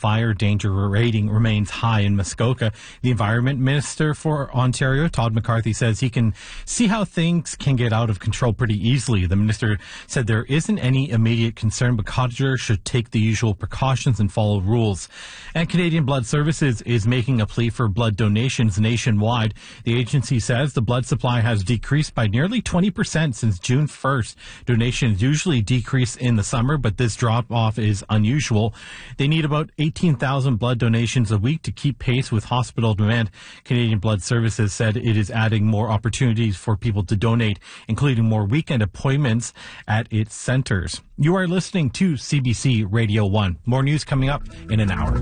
fire danger rating remains high in Muskoka. The Environment Minister for Ontario, Todd McCarthy, says he can see how things can get out of control pretty easily. The minister said there isn't any immediate concern, but cottagers should take the usual precautions and follow rules. And Canadian Blood Services is making a plea for blood donations nationwide. The agency says the blood supply has decreased by nearly 20% since June 1st. Donations usually decrease in the summer, but this drop-off is unusual. They need about 18,000 blood donations a week to keep pace with hospital demand. Canadian Blood Services said it is adding more opportunities for people to donate, including more weekend appointments at its centers. You are listening to CBC Radio 1. More news coming up in an hour.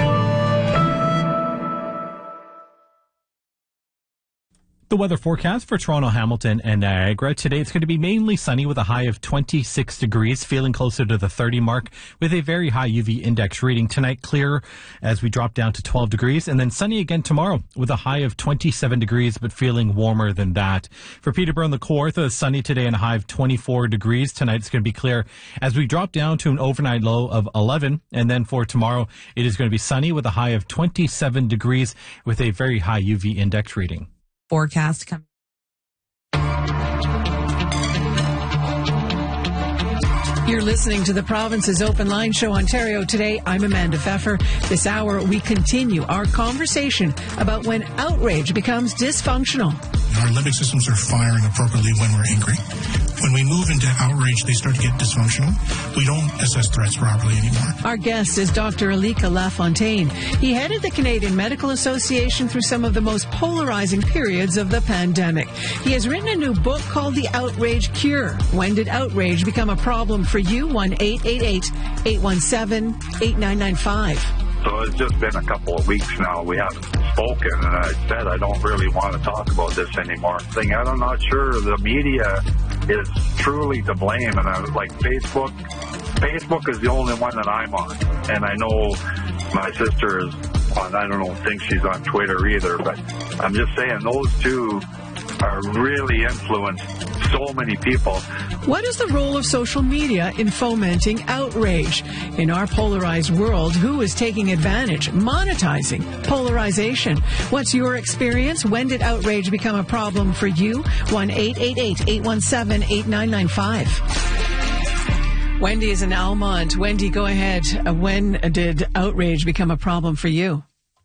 The weather forecast for Toronto, Hamilton, and Niagara. Today it's going to be mainly sunny with a high of 26 degrees, feeling closer to the 30 mark with a very high UV index reading. Tonight, clear as we drop down to 12 degrees, and then sunny again tomorrow with a high of 27 degrees, but feeling warmer than that. For Peterborough and the Kawartha, sunny today and a high of 24 degrees. Tonight it's going to be clear as we drop down to an overnight low of 11, and then for tomorrow it is going to be sunny with a high of 27 degrees with a very high UV index reading. Forecast coming. You're listening to the Province's Open Line Show, Ontario Today. I'm Amanda Pfeffer. This hour, we continue our conversation about when outrage becomes dysfunctional. Our limbic systems are firing appropriately when we're angry. When we move into outrage, they start to get dysfunctional. We don't assess threats properly anymore. Our guest is Dr. Alika Lafontaine. He headed the Canadian Medical Association through some of the most polarizing periods of the pandemic. He has written a new book called The Outrage Cure. When did outrage become a problem for you? 1-888-817-8995. So it's just been a couple of weeks now. We haven't spoken, and I said I don't really want to talk about this anymore. I'm not sure the media is truly to blame, and I was like, Facebook is the only one that I'm on, and I know my sister is on. I don't think she's on Twitter either, but I'm just saying those two are really influenced so many people. What is the role of social media in fomenting outrage? In our polarized world, who is taking advantage, monetizing polarization? What's your experience? When did outrage become a problem for you? 1-888-817-8995. Wendy is in Almont. Wendy, go ahead. When did outrage become a problem for you?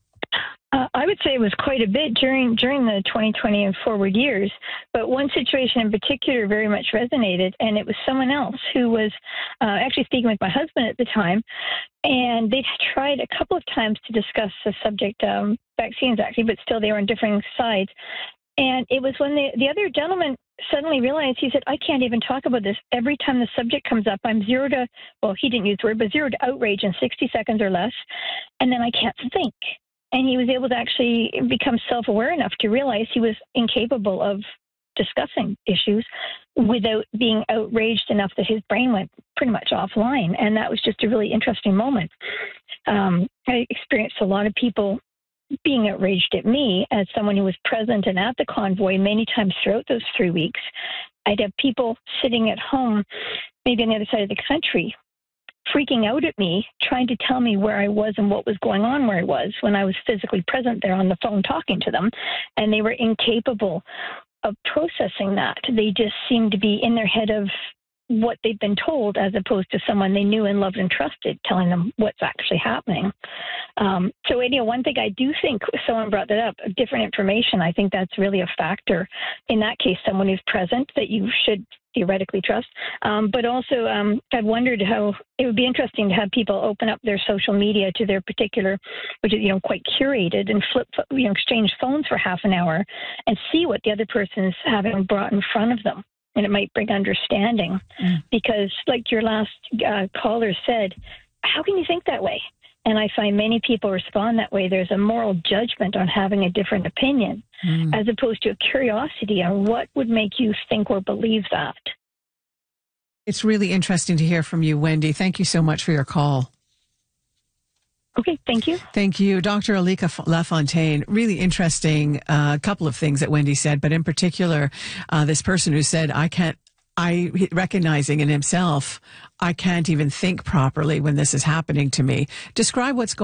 I would say it was quite a bit during the 2020 and forward years, but one situation in particular very much resonated, and it was someone else who was actually speaking with my husband at the time, and they'd tried a couple of times to discuss the subject, vaccines actually, but still they were on differing sides. And it was when the other gentleman suddenly realized, he said, I can't even talk about this. Every time the subject comes up, I'm zero to, well, he didn't use the word, but zero to outrage in 60 seconds or less, and then I can't think. And he was able to actually become self-aware enough to realize he was incapable of discussing issues without being outraged enough that his brain went pretty much offline. And that was just a really interesting moment. I experienced a lot of people being outraged at me as someone who was present and at the convoy many times throughout those 3 weeks. I'd have people sitting at home, maybe on the other side of the country, freaking out at me, trying to tell me where I was and what was going on where I was when I was physically present there on the phone talking to them. And they were incapable of processing that. They just seemed to be in their head of what they've been told as opposed to someone they knew and loved and trusted telling them what's actually happening. So, one thing I do think, someone brought that up, different information, I think that's really a factor. In that case, someone who's present that you should theoretically trust. But also, I've wondered how it would be interesting to have people open up their social media to their particular, which is, quite curated, and exchange phones for half an hour and see what the other person's having brought in front of them. And it might bring understanding because, like your last caller said, how can you think that way? And I find many people respond that way. There's a moral judgment on having a different opinion as opposed to a curiosity on what would make you think or believe that. It's really interesting to hear from you, Wendy. Thank you so much for your call. Okay, thank you. Thank you. Dr. Alika Lafontaine, really interesting couple of things that Wendy said, but in particular, this person who said, recognizing in himself, I can't even think properly when this is happening to me. Describe what's going on.